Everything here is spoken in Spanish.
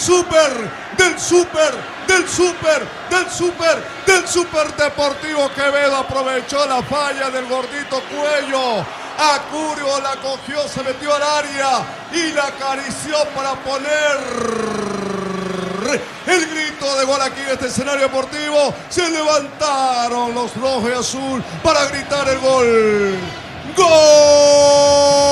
Super Deportivo Quevedo aprovechó la falla del gordito Cuello. Acurio la cogió, se metió al área y la acarició para poner el grito de gol aquí en este escenario deportivo. Se levantaron los rojos y azul para gritar el gol. ¡Gol!